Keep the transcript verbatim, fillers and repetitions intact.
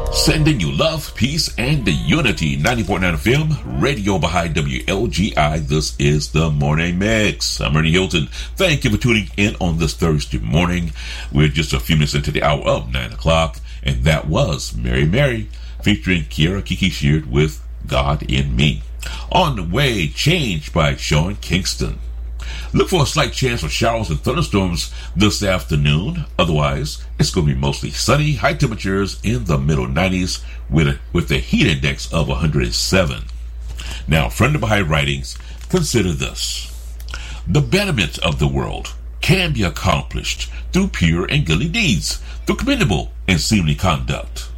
Sending you love, peace, and unity. ninety point nine F M, Radio Baha'i W L G I. This is the Morning Mix. I'm Ernie Hilton. Thank you for tuning in on this Thursday morning. We're just a few minutes into the hour of nine o'clock, and that was Mary Mary, featuring Kiara Kiki Sheard with God in Me. On the Way, Change by Sean Kingston. Look for a slight chance of showers and thunderstorms this afternoon. Otherwise, it's going to be mostly sunny, high temperatures in the middle nineties with a, with a heat index of one hundred seven. Now, from the Baha'i writings, consider this. The betterment of the world can be accomplished through pure and godly deeds, through commendable and seemly conduct.